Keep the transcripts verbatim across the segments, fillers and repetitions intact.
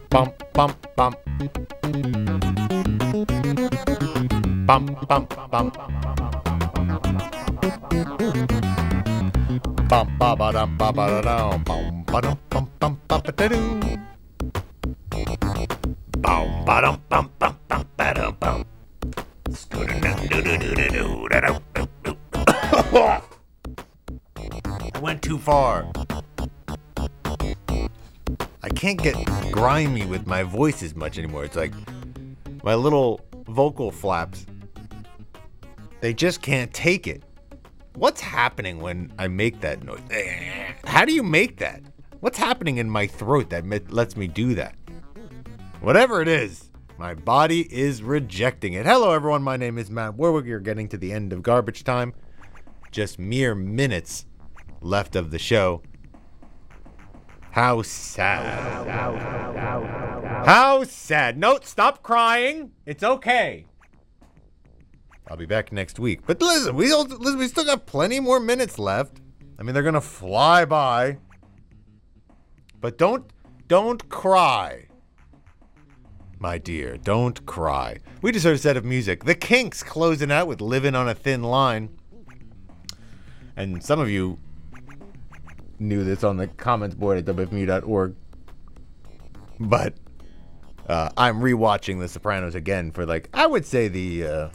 Bum, bum, bum. Bum, bum, bum. Bum, ba, ba, dum, ba, ba, da, dum. Bum, ba, dum, bum, bum, ba, ba, da, doo. Bum, ba, dum, bum, bum, bum, ba, dum, bum. I went too far. I can't get grimy with my voice as much anymore. It's like my little vocal flaps, they just can't take it. What's happening when I make that noise? How do you make that? What's happening in my throat that lets me do that? Whatever it is, my body is rejecting it. Hello, everyone. My name is Matt Warwick. You're getting to the end of garbage time. Just mere minutes left of the show. How sad. How sad. No, stop crying. It's okay. I'll be back next week. But listen, we, listen, we still got plenty more minutes left. I mean, they're going to fly by. But don't, don't cry. My dear, don't cry. We just heard a set of music. The Kinks closing out with Living on a Thin Line. And some of you knew this on the comments board at W F M U dot org. But uh, I'm rewatching The Sopranos again for, like, I would say the, uh,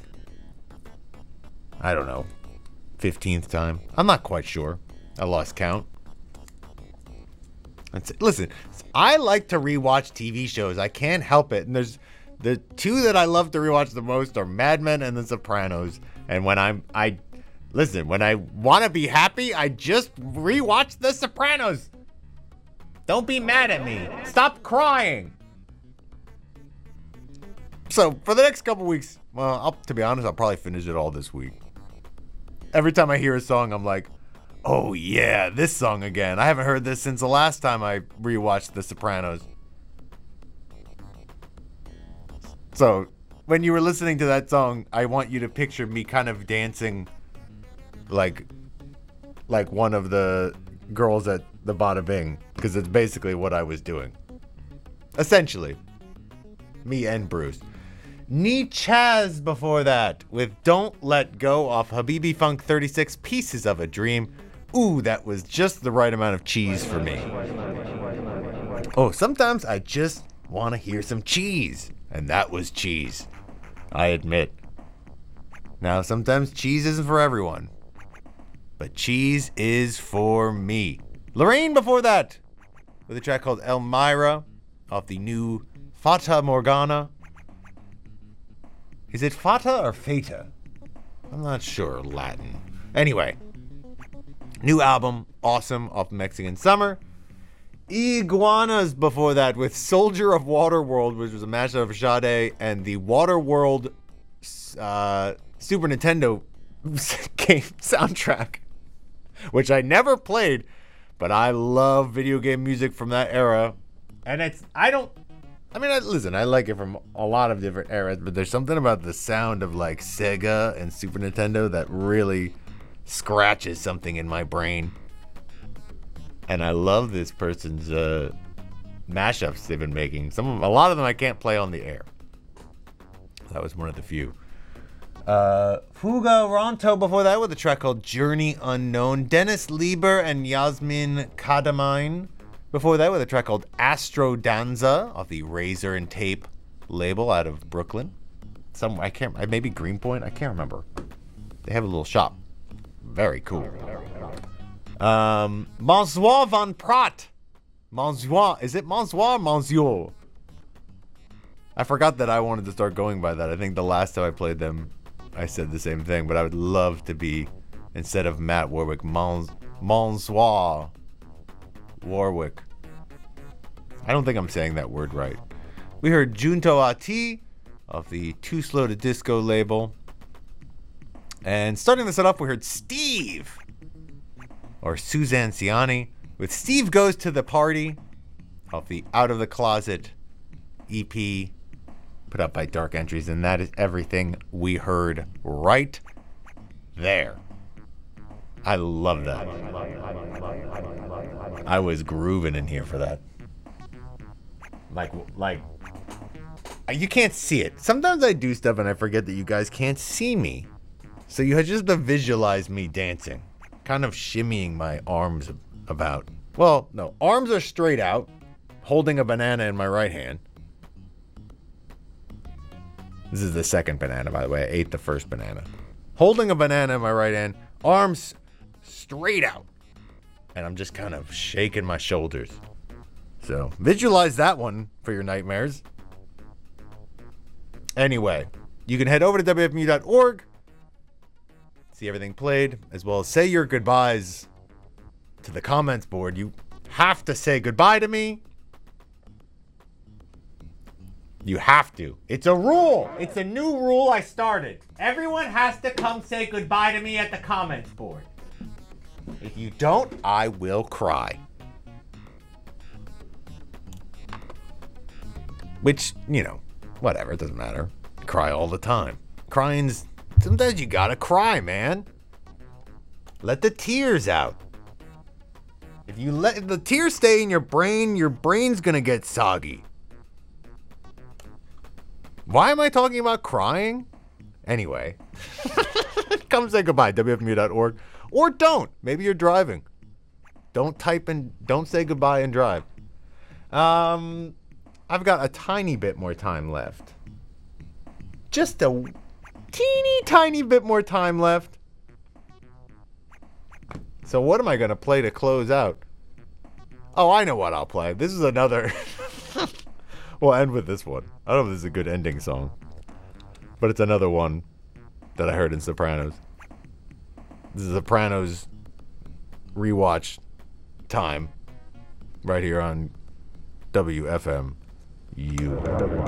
I don't know, fifteenth time. I'm not quite sure. I lost count. That's it. Listen, I like to rewatch T V shows. I can't help it. And there's the two that I love to rewatch the most are Mad Men and The Sopranos. And when I'm, I, listen, when I want to be happy, I just rewatch The Sopranos. Don't be mad at me. Stop crying. So for the next couple weeks, well, I'll, to be honest, I'll probably finish it all this week. Every time I hear a song, I'm like, oh yeah, this song again. I haven't heard this since the last time I rewatched The Sopranos. So, when you were listening to that song, I want you to picture me kind of dancing like like one of the girls at the Bada Bing, because it's basically what I was doing. Essentially. Me and Bruce. Nee Chaz before that with Don't Let Go off Habibi Funk thirty-six, Pieces of a Dream. Ooh, that was just the right amount of cheese for me. Oh, sometimes I just want to hear some cheese. And that was cheese. I admit. Now, sometimes cheese isn't for everyone. But cheese is for me. Lorraine before that with a track called Elmira off the new Fata Morgana. Is it Fata or Fata? I'm not sure. Latin. Anyway. New album. Awesome. Off Mexican Summer. Iguanas before that with Soldier of Waterworld, which was a mashup of Sade and the Waterworld uh, Super Nintendo game soundtrack, which I never played, but I love video game music from that era. And it's, I don't, I mean, I, listen, I like it from a lot of different eras, but there's something about the sound of like Sega and Super Nintendo that really scratches something in my brain. And I love this person's uh, mashups they've been making. Some of them, a lot of them I can't play on the air. That was one of the few. Uh, Fuga Ronto before that with a track called Journey Unknown. Dennis Lieber and Yasmin Kadamine before that with a track called Astro Danza off the Razor and Tape label out of Brooklyn. Some I can't. Maybe Greenpoint. I can't remember. They have a little shop. Very cool. Um, Monsieur Van Praat. Monsieur. Is it Monsieur or Monsieur? I forgot that I wanted to start going by that. I think the last time I played them, I said the same thing, but I would love to be, instead of Matt Warwick, Mons, Monsieur Warwick. I don't think I'm saying that word right. We heard Junto Ati of the Too Slow to Disco label. And starting this set off, we heard Steve, or Suzanne Ciani, with Steve Goes to the Party off the Out of the Closet E P put up by Dark Entries. And that is everything we heard right there. I love that. I was grooving in here for that. Like, like, you can't see it. Sometimes I do stuff and I forget that you guys can't see me. So you had just to visualize me dancing. Kind of shimmying my arms about. Well, no, arms are straight out, holding a banana in my right hand. This is the second banana, by the way. I ate the first banana. Holding a banana in my right hand, arms straight out. And I'm just kind of shaking my shoulders. So visualize that one for your nightmares. Anyway, you can head over to W F M U dot org, see everything played, as well as say your goodbyes to the comments board. You have to say goodbye to me. You have to. It's a rule. It's a new rule I started. Everyone has to come say goodbye to me at the comments board. If you don't, I will cry. Which, you know, whatever, it doesn't matter. I cry all the time. Crying's, sometimes you gotta cry, man. Let the tears out. If you let the tears stay in your brain, your brain's gonna get soggy. Why am I talking about crying? Anyway, come say goodbye, W F M U dot org. Or don't. Maybe you're driving. Don't type in, don't say goodbye and drive. Um, I've got a tiny bit more time left. Just a teeny tiny bit more time left. So what am I going to play to close out? Oh, I know what I'll play. This is another... We'll end with this one. I don't know if this is a good ending song. But it's another one that I heard in Sopranos. This is Sopranos rewatch time. Right here on W F M U.